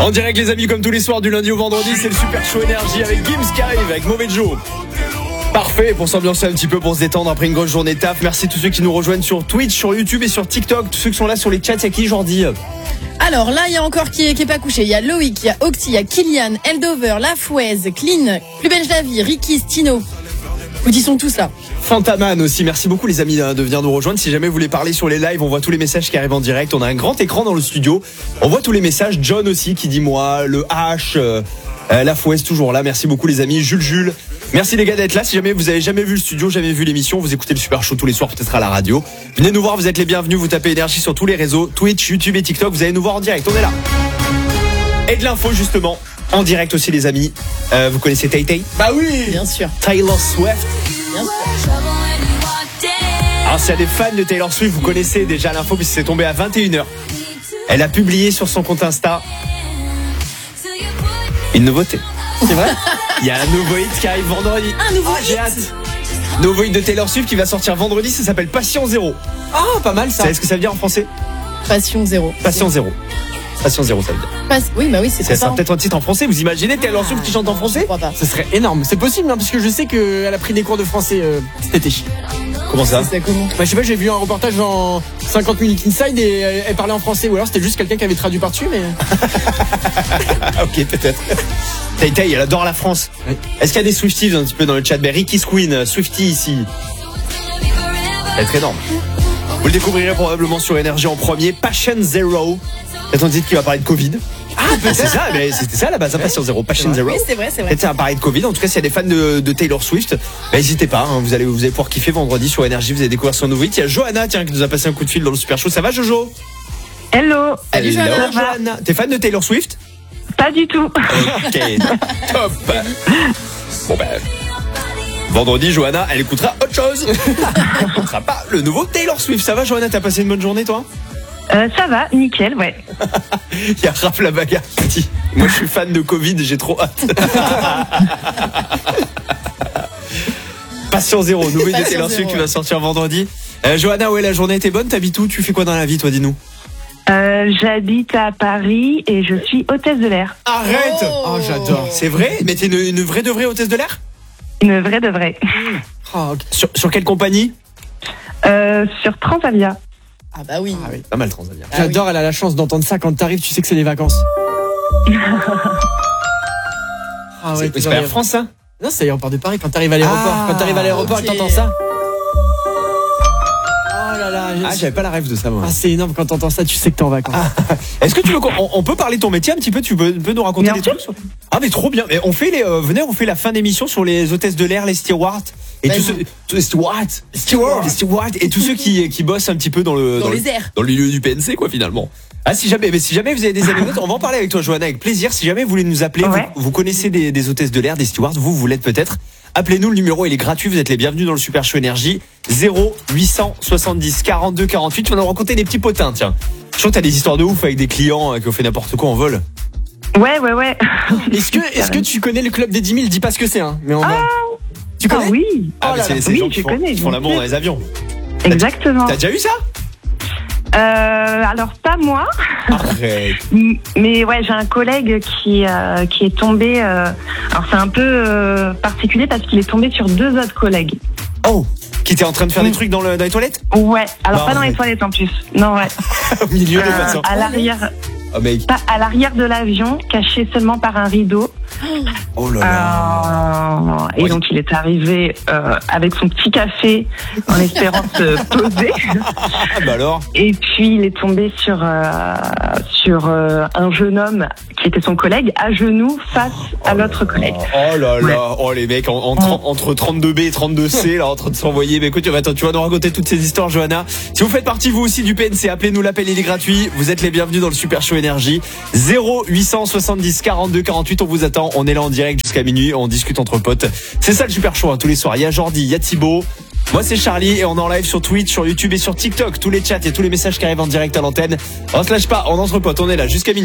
En direct les amis, comme tous les soirs du lundi au vendredi, c'est le Super Show Énergie avec Gims qui arrive avec Mauvais Joe. Parfait pour s'ambiancer un petit peu, pour se détendre après une grosse journée de taf. Merci à tous ceux qui nous rejoignent sur Twitch, sur YouTube et sur TikTok. Tous ceux qui sont là sur les chats, il y a qui Jordi? Alors là, il y a encore qui est pas couché. Il y a Loïc, il y a Octi, il y a Kylian, Eldover, Lafouez, Clean, Plus Belge la vie, Ricky, Stino. Où ils sont tous là. Fantaman aussi, merci beaucoup les amis de venir nous rejoindre. Si jamais vous voulez parler sur les lives, on voit tous les messages qui arrivent en direct. On a un grand écran dans le studio. On voit tous les messages. John aussi qui dit moi, le H, Lafouez toujours là. Merci beaucoup les amis. Jules. Merci les gars d'être là. Si jamais vous avez jamais vu le studio, jamais vu l'émission, vous écoutez le Super Show tous les soirs peut-être à la radio. Venez nous voir, vous êtes les bienvenus. Vous tapez Énergie sur tous les réseaux, Twitch, YouTube et TikTok. Vous allez nous voir en direct. On est là. Et de l'info justement. En direct aussi les amis. Vous connaissez Tay Tay? Bah oui, bien sûr. Taylor Swift. Bien sûr. Alors s'il y a des fans de Taylor Swift, vous connaissez déjà l'info puisque c'est tombé à 21h. Elle a publié sur son compte Insta une nouveauté. C'est vrai? Il y a un nouveau hit qui arrive vendredi. Un nouveau hit. J'ai hâte. Nouveau hit de Taylor Swift qui va sortir vendredi, ça s'appelle Patient Zéro. Ah, pas mal ça. Vous savez ce que ça veut dire en français? Passion zéro. Patient Zéro. Patient Zéro ça veut dire. Oui, bah oui, c'est Ça ça. sera peut-être un titre en français. Vous imaginez Taylor Swift qui chante en français? Je crois pas. Ce serait énorme. C'est possible, hein, parce que je sais qu'elle a pris des cours de français cet été. Comment ça? C'est comment? Bah, je sais pas, j'ai vu un reportage dans 50 minutes inside et elle parlait en français. Ou alors c'était juste quelqu'un qui avait traduit par-dessus, mais. Ok, peut-être. Tay Tay, elle adore la France. Oui. Est-ce qu'il y a des Swifties un petit peu dans le chat? Ben, Ricky's Queen, Swiftie ici. Elle est très énorme. Vous le découvrirez probablement sur Énergie en premier. Passion Zero. C'est un titre qui va parler de Covid. Ah, c'est ça, mais c'était ça à la base, Passion Zero. Passion Zero. Oui, c'est vrai. Peut-être ça va parler de Covid. En tout cas, s'il y a des fans de Taylor Swift, n'hésitez pas. Hein, vous allez pouvoir kiffer vendredi sur Énergie. Vous allez découvrir son nouveau hit. Il y a Johanna, tiens, qui nous a passé un coup de fil dans le Super Show. Ça va, Jojo? Hello. Salut, Johanna. Johanna. T'es fan de Taylor Swift? Pas du tout. Ok, top. Bon ben, vendredi, Johanna, elle écoutera autre chose. Elle écoutera pas le nouveau Taylor Swift. Ça va, Johanna? T'as passé une bonne journée, toi? Ça va, nickel, ouais. Il y a Raph la bagarre qui dit moi, je suis fan de Covid, j'ai trop hâte. Patient Zéro, nouveau de Taylor Swift qui va sortir vendredi. Johanna, ouais, la journée était bonne. T'habites où? Tu fais quoi dans la vie, toi? Dis-nous. J'habite à Paris et je suis hôtesse de l'air. Arrête! Oh, j'adore. C'est vrai? Mais t'es une vraie de vraie hôtesse de l'air? Une vraie de vraie. Oh, okay. Sur quelle compagnie? Sur Transavia. Ah bah oui. Ah oui. Pas mal, Transavia. J'adore, elle a la chance d'entendre ça quand t'arrives, tu sais que c'est les vacances. Ah ouais, C'est pas Air France, ça? Non, c'est aéroport de Paris quand t'arrives à l'aéroport. Ah, Quand t'arrives à l'aéroport et ok. que t'entends ça. Oh là là. Ah, j'avais pas la rêve de ça, moi. Ah, c'est énorme quand t'entends ça, tu sais que t'es en vacances. Est-ce que tu veux on peut parler de ton métier un petit peu? Tu peux nous raconter Bien des sûr. trucs? Ah mais trop bien. Mais on fait venez, on fait la fin d'émission sur les hôtesses de l'air, les stewards et tous ceux stewards et tous ceux qui bossent un petit peu dans les airs. dans le milieu du PNC quoi finalement. Ah si jamais vous avez des anecdotes, on va en parler avec toi Johanna avec plaisir. Si jamais vous voulez nous appeler, Ouais. vous connaissez des hôtesses de l'air, des stewards, vous l'êtes peut-être. Appelez-nous, le numéro il est gratuit, vous êtes les bienvenus dans le Super Show Énergie. 0870 42 48. Tu vas nous raconter des petits potins, tiens. Je crois que t'as des histoires de ouf avec des clients qui ont fait n'importe quoi en vol. Ouais. Est-ce que tu connais le club des 10 000? Dis pas ce que c'est, hein. Mais on va. Tu Ah connais? oui. Ah, mais c'est les Oui, gens je qui connais, font l'amour bien dans les avions. Exactement. T'as déjà eu ça? Alors pas moi, Arrête. mais ouais, j'ai un collègue qui est tombé. Alors c'est un peu particulier parce qu'il est tombé sur 2 autres collègues. Oh, qui était en train de faire des trucs dans les toilettes? Ouais. Alors Non, pas dans les mais- toilettes en plus. Non ouais. Au milieu des patients. À l'arrière. Oh mec. Pas à l'arrière de l'avion, caché seulement par un rideau. Oh là là. Et Ouais. donc il est arrivé avec son petit café en espérant se poser. Ah bah alors. Et puis il est tombé sur un jeune homme qui était son collègue à genoux face à l'autre collègue. Oh là Ouais. là. Oh les mecs entre 32B et 32C là en train de s'envoyer. Mais écoute, tu vas nous raconter toutes ces histoires Johanna. Si vous faites partie vous aussi du PNC, appelez-nous, l'appel il est gratuit. Vous êtes les bienvenus dans le Super Show Énergie. 0870 42 48, on vous attend. On est là en direct jusqu'à minuit, on discute entre potes. C'est ça le Super Show hein, tous les soirs. Il y a Jordi, il y a Thibaut. Moi c'est Charlie et on est en live sur Twitch, sur YouTube et sur TikTok. Tous les chats et tous les messages qui arrivent en direct à l'antenne. On se lâche pas, on entre potes, on est là jusqu'à minuit.